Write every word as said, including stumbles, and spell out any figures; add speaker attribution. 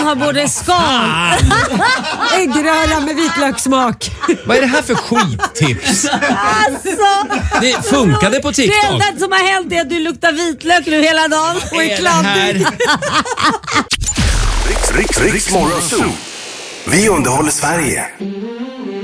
Speaker 1: har både skal.
Speaker 2: Äggröra med vitlökssmak.
Speaker 3: Vad är det här för skittips?
Speaker 1: Alltså,
Speaker 3: Det funkade på
Speaker 1: det
Speaker 3: TikTok.
Speaker 1: enda som har hänt är att du luktar vitlök nu hela dagen och är kladdig.
Speaker 4: Riks, Riks, Riks Morgonzoo. Vi underhåller Sverige.